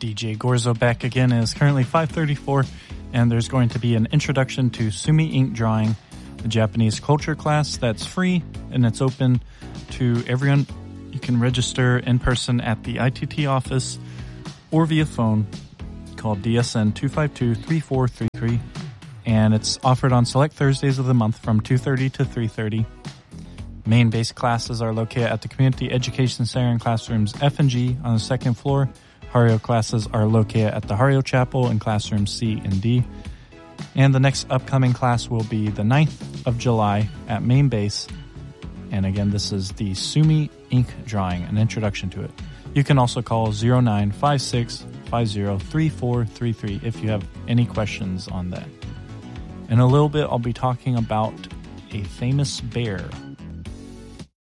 DJ Gorzo back again. It is currently 5:34, and there's going to be an introduction to Sumi Ink Drawing, the Japanese culture class that's free and it's open to everyone. You can register in person at the ITT office or via phone, called DSN 252-3433, and it's offered on select Thursdays of the month from 2:30 to 3:30. Main base classes are located at the Community Education Center in classrooms F and G on the second floor. Hario classes are located at the Hario Chapel in classrooms C and D. And the next upcoming class will be the 9th of July at main base. And again, this is the Sumi Ink Drawing, an introduction to it. You can also call 0956-503433 if you have any questions on that. In a little bit, I'll be talking about a famous bear.